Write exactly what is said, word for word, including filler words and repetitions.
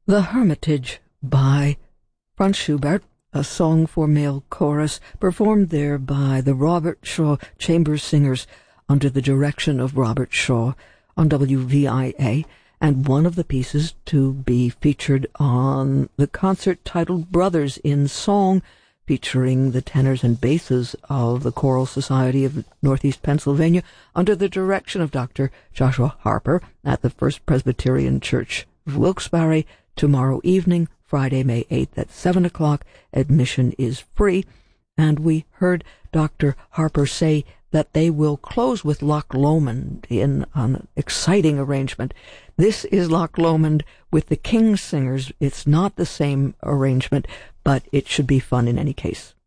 The Hermitage by Franz Schubert, a song for male chorus, performed there by the Robert Shaw Chamber Singers under the direction of Robert Shaw on W V I A, and one of the pieces to be featured on the concert titled Brothers in Song, featuring the tenors and basses of the Choral Society of Northeast Pennsylvania under the direction of Doctor Joshua Harper at the First Presbyterian Church of Wilkes-Barre tomorrow evening, Friday, May eighth at seven o'clock. Admission is free. And we heard Doctor Harper say that they will close with Loch Lomond in an exciting arrangement. This is Loch Lomond with the King's Singers. It's not the same arrangement, but it should be fun in any case.